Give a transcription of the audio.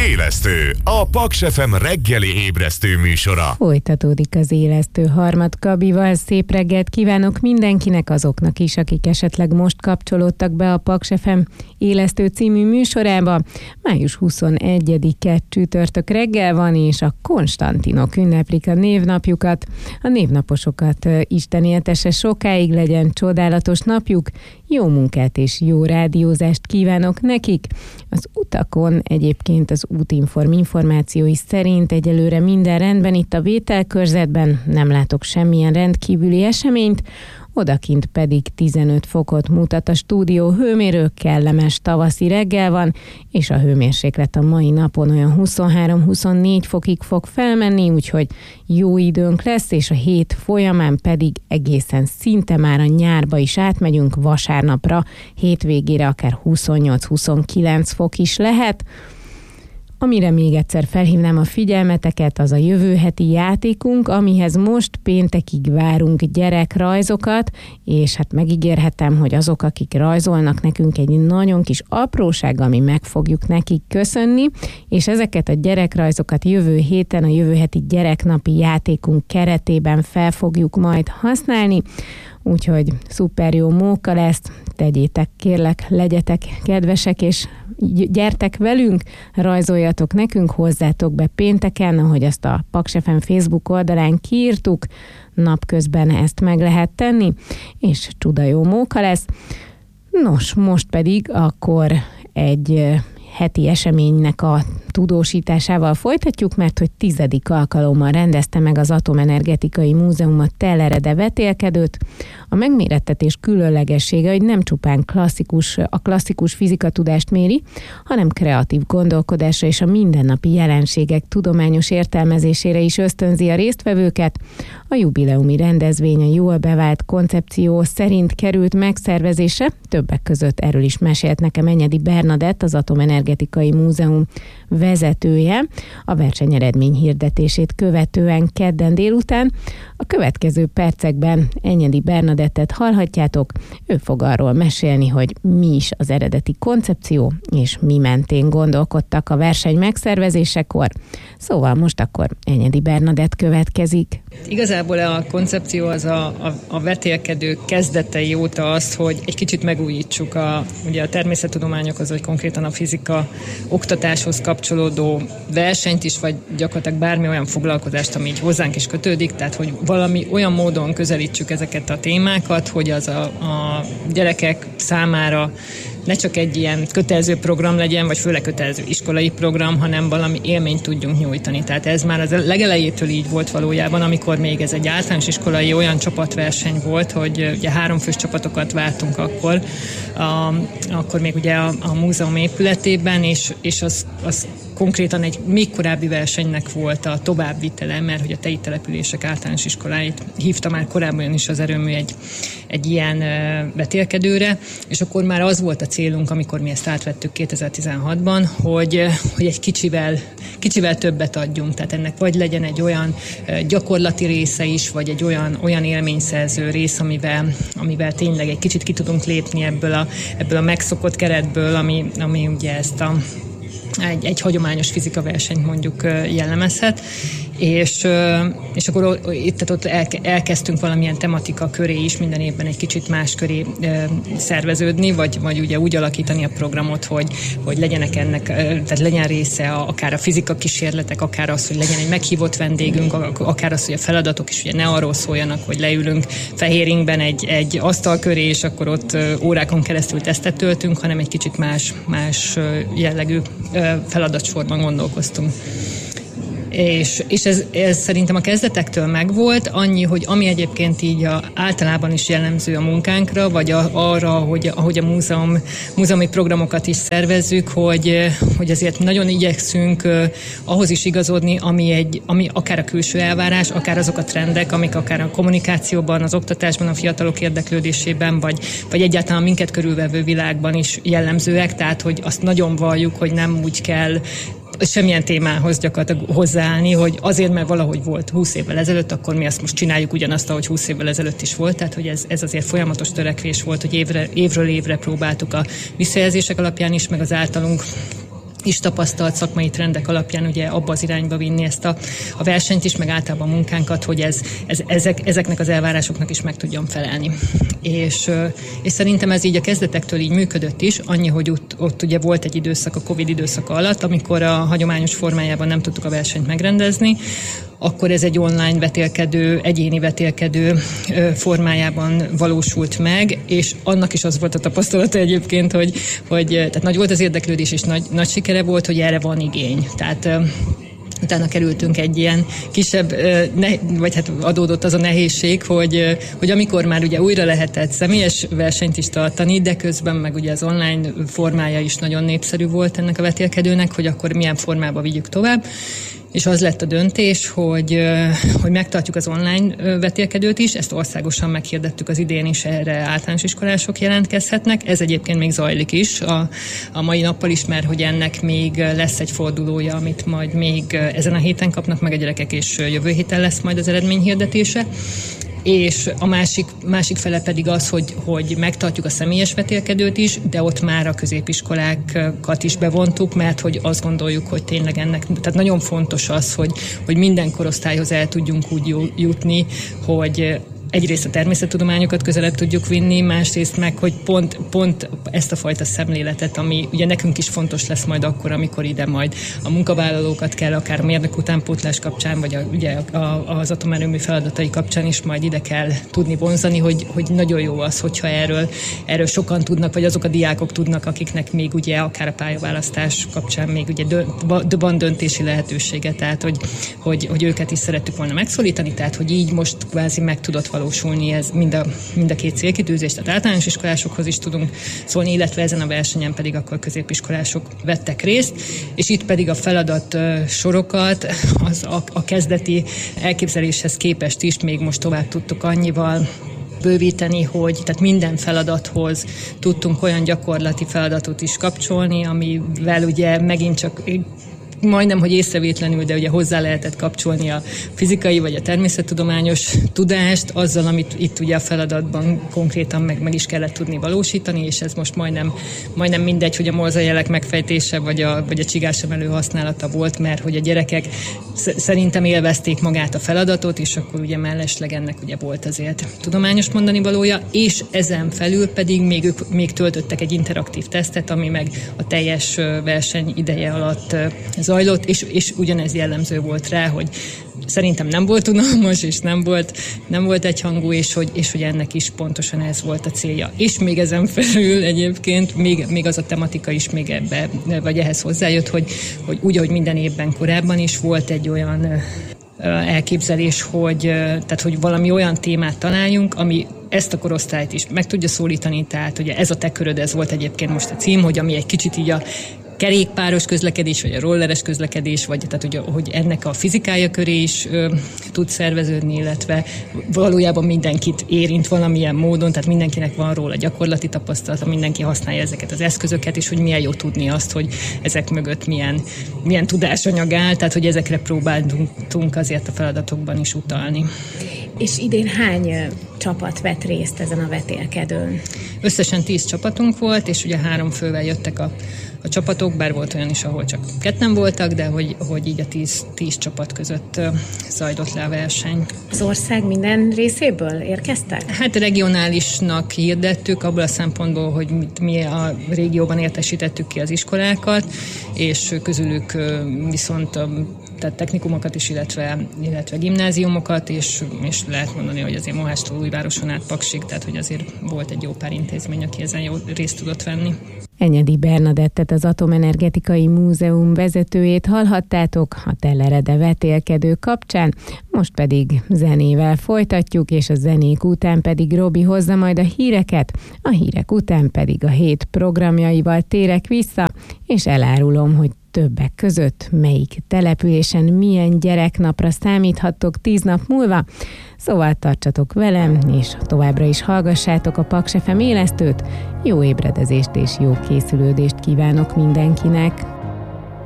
Élesztő, a Paks FM reggeli ébresztő műsora. Folytatódik az Élesztő Harmad Gabival. Szép reggelt kívánok mindenkinek, azoknak is, akik esetleg most kapcsolódtak be a Paks FM Élesztő című műsorába. Május 21-e csütörtök reggel van, és a Konstantinok ünneplik a névnapjukat. A névnaposokat Isten éltesse sokáig, legyen csodálatos napjuk. Jó munkát és jó rádiózást kívánok nekik. Az utakon egyébként az Útinform információi szerint egyelőre minden rendben itt a vételkörzetben, nem látok semmilyen rendkívüli eseményt, odakint pedig 15 fokot mutat a stúdió hőmérő, kellemes tavaszi reggel van, és a hőmérséklet a mai napon olyan 23-24 fokig fog felmenni, úgyhogy jó időnk lesz, és a hét folyamán pedig egészen szinte már a nyárba is átmegyünk, vasárnapra, hétvégére akár 28-29 fok is lehet. Amire még egyszer felhívnám a figyelmeteket, az a jövő heti játékunk, amihez most péntekig várunk gyerekrajzokat, és hát megígérhetem, hogy azok, akik rajzolnak nekünk egy nagyon kis aprósággal, mi meg fogjuk nekik köszönni, és ezeket a gyerekrajzokat jövő héten, a jövő heti gyereknapi játékunk keretében fel fogjuk majd használni, úgyhogy szuper jó móka lesz, tegyétek, kérlek, legyetek kedvesek, és gyertek velünk, rajzoljatok nekünk, hozzátok be pénteken, ahogy azt a Paks FM Facebook oldalán kiírtuk, napközben ezt meg lehet tenni, és csuda jó móka lesz. Nos, most pedig akkor egy heti eseménynek a tudósításával folytatjuk, mert hogy 10. alkalommal rendezte meg az Atomenergetikai Múzeum a Tellerede vetélkedőt. A megmérettetés különlegessége, hogy nem csupán a klasszikus fizikatudást méri, hanem kreatív gondolkodásra és a mindennapi jelenségek tudományos értelmezésére is ösztönzi a résztvevőket. A jubileumi rendezvény a jól bevált koncepció szerint került megszervezésre, többek között erről is mesélt nekem Enyedi Bernadett, az Atomenergetikai Múzeum vezetője, a verseny eredmény hirdetését követően kedden délután. A következő percekben Enyedi Bernadettet hallhatjátok, ő fog arról mesélni, hogy mi is az eredeti koncepció, és mi mentén gondolkodtak a verseny megszervezésekor. Szóval most akkor Enyedi Bernadett következik. Igazából a koncepció az a vetélkedő kezdetei óta az, hogy egy kicsit megújítsuk ugye a természettudományokhoz, vagy konkrétan a fizika oktatáshoz kapcsolódó versenyt is, vagy gyakorlatilag bármi olyan foglalkozást, ami így hozzánk is kötődik, tehát hogy valami olyan módon közelítsük ezeket a témákat, hogy az a gyerekek számára ne csak egy ilyen kötelező program legyen, vagy főleg kötelező iskolai program, hanem valami élményt tudjunk nyújtani. Tehát ez már az legelejétől így volt valójában, amikor még ez egy általános iskolai olyan csapatverseny volt, hogy ugye 3 fős csapatokat vártunk akkor még ugye a múzeum épületében, és az konkrétan egy még korábbi versenynek volt a továbbvitele, mert hogy a TEI települések általános iskoláit hívta már korábban is az erőmű egy ilyen vetélkedőre, és akkor már az volt a célunk, amikor mi ezt átvettük 2016-ban, hogy egy kicsivel többet adjunk, tehát ennek vagy legyen egy olyan gyakorlati része is, vagy egy olyan élményszerző rész, amivel tényleg egy kicsit ki tudunk lépni ebből a megszokott keretből, ami ugye ezt egy hagyományos fizikaversenyt mondjuk jellemezhet, és akkor ott elkezdtünk valamilyen tematika köré is minden évben egy kicsit más köré szerveződni, vagy ugye úgy alakítani a programot, hogy legyenek ennek, tehát legyen része akár a fizika kísérletek, akár az, hogy legyen egy meghívott vendégünk, akár az, hogy a feladatok is ugye ne arról szóljanak, hogy leülünk fehéringben egy asztal köré, és akkor ott órákon keresztül tesztet töltünk, hanem egy kicsit más jellegű feladatsorban gondolkoztunk. És ez szerintem a kezdetektől megvolt, annyi, hogy ami egyébként így általában is jellemző a munkánkra, vagy arra, ahogy a múzeumi programokat is szervezzük, hogy azért nagyon igyekszünk ahhoz is igazodni, ami akár a külső elvárás, akár azok a trendek, amik akár a kommunikációban, az oktatásban, a fiatalok érdeklődésében, vagy egyáltalán minket körülvevő világban is jellemzőek, tehát hogy azt nagyon valljuk, hogy nem úgy kell semmilyen témához gyakorlatilag hozzáállni, hogy azért, mert valahogy volt 20 évvel ezelőtt, akkor mi azt most csináljuk ugyanazt, ahogy 20 évvel ezelőtt is volt. Tehát, hogy ez azért folyamatos törekvés volt, hogy évről évre próbáltuk a visszajelzések alapján is, meg az általunk is tapasztalt szakmai trendek alapján ugye abba az irányba vinni ezt a versenyt is, meg általában a munkánkat, hogy ezeknek az elvárásoknak is meg tudjon felelni. És szerintem ez így a kezdetektől így működött is, annyi, hogy ott ugye volt egy időszak, a Covid időszaka alatt, amikor a hagyományos formájában nem tudtuk a versenyt megrendezni, akkor ez egy online vetélkedő, egyéni vetélkedő formájában valósult meg, és annak is az volt a tapasztalata egyébként, hogy tehát nagy volt az érdeklődés, és nagy sikere volt, hogy erre van igény. Tehát utána kerültünk egy ilyen kisebb, vagy hát adódott az a nehézség, hogy amikor már ugye újra lehetett személyes versenyt is tartani, de közben meg ugye az online formája is nagyon népszerű volt ennek a vetélkedőnek, hogy akkor milyen formába vigyük tovább. És az lett a döntés, hogy megtartjuk az online vetélkedőt is, ezt országosan meghirdettük az idén is, erre általános iskolások jelentkezhetnek. Ez egyébként még zajlik is a mai nappal is, mert hogy ennek még lesz egy fordulója, amit majd még ezen a héten kapnak meg a gyerekek, és jövő héten lesz majd az eredményhirdetése. És a másik fele pedig az, hogy megtartjuk a személyes vetélkedőt is, de ott már a középiskolákat is bevontuk, mert hogy azt gondoljuk, hogy tényleg tehát nagyon fontos az, hogy minden korosztályhoz el tudjunk úgy jutni, hogy egyrészt a természettudományokat közelebb tudjuk vinni, másrészt meg, hogy pont ezt a fajta szemléletet, ami ugye nekünk is fontos lesz majd akkor, amikor ide majd a munkavállalókat kell, akár a mérnök utánpótlás kapcsán, vagy ugye az atomerőmű feladatai kapcsán is majd ide kell tudni vonzani, hogy nagyon jó az, hogyha erről sokan tudnak, vagy azok a diákok tudnak, akiknek még ugye akár a pályaválasztás kapcsán még ugye van döntési lehetősége, tehát hogy őket is szerettük volna megszólítani, tehát hogy így most kvázi meg tudott valósulni ez mind a két célkitűzés, tehát általános iskolásokhoz is tudunk szólni, illetve ezen a versenyen pedig akkor középiskolások vettek részt, és itt pedig a feladat sorokat a kezdeti elképzeléshez képest is még most tovább tudtuk annyival bővíteni, hogy tehát minden feladathoz tudtunk olyan gyakorlati feladatot is kapcsolni, amivel ugye megint csak majdnem, hogy észrevétlenül, de ugye hozzá lehetett kapcsolni a fizikai vagy a természettudományos tudást azzal, amit itt ugye a feladatban konkrétan meg is kellett tudni valósítani, és ez most majdnem mindegy, hogy a morzsajelek megfejtése vagy a csigásemelő használata volt, mert hogy a gyerekek szerintem élvezték magát a feladatot, és akkor ugye mellesleg ennek ugye volt azért tudományos mondani valója, és ezen felül pedig még töltöttek egy interaktív tesztet, ami meg a teljes verseny ideje alatt zajlott, és ugyanez jellemző volt rá, hogy szerintem nem volt unalmas, és nem volt egyhangú, és hogy ennek is pontosan ez volt a célja. És még ezen felül egyébként még az a tematika is még ebbe, vagy ehhez hozzájött, hogy úgy, ahogy minden évben korábban is volt egy olyan elképzelés, hogy valami olyan témát találjunk, ami ezt a korosztályt is meg tudja szólítani, tehát ugye ez a te köröd, ez volt egyébként most a cím, hogy ami egy kicsit így a kerékpáros közlekedés, vagy a rolleres közlekedés, vagy tehát hogy ennek a fizikája köré is tud szerveződni, illetve valójában mindenkit érint valamilyen módon, tehát mindenkinek van róla gyakorlati tapasztalata, mindenki használja ezeket az eszközöket, és hogy milyen jó tudni azt, hogy ezek mögött milyen tudásanyag áll, tehát hogy ezekre próbáltunk azért a feladatokban is utalni. És idén hány csapat vett részt ezen a vetélkedőn? Összesen 10 csapatunk volt, és ugye 3 fővel jöttek a csapatok, bár volt olyan is, ahol csak 2 voltak, de hogy így a 10 csapat között zajlott le a verseny. Az ország minden részéből érkeztek? Hát regionálisnak hirdettük, abból a szempontból, hogy mi a régióban értesítettük ki az iskolákat, és közülük viszont tehát technikumokat is, illetve gimnáziumokat, és lehet mondani, hogy azért Mohástól Újvároson át Paksig, tehát hogy azért volt egy jó pár intézmény, aki ezen jó részt tudott venni. Enyedi Bernadettet, az Atomenergetikai Múzeum vezetőjét hallhattátok a Tellerede vetélkedő kapcsán, most pedig zenével folytatjuk, és a zenék után pedig Robi hozza majd a híreket, a hírek után pedig a hét programjaival térek vissza, és elárulom, hogy többek között melyik településen milyen gyereknapra számíthattok 10 nap múlva. Szóval tartsatok velem, és továbbra is hallgassátok a Paks FM élesztőt. Jó ébredezést és jó készülődést kívánok mindenkinek!